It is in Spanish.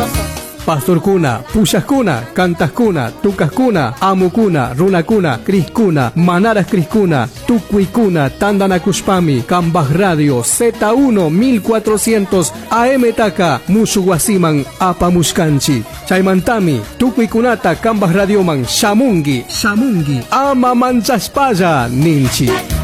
Pastorkuna, Pullaskuna, Cantaskuna, Tucaskuna, Amukuna, Runakuna, Criskuna, Manaras Criskuna, Tucuicuna, Tandanakushpami, Cambaj Radio, Z1 1400, AM Taka, Mushuguasiman, Apamushkanchi, Chaimantami, Tucuicunata, Cambaj Radioman, Shamungi, Ama Manchaspaya, Ninchi.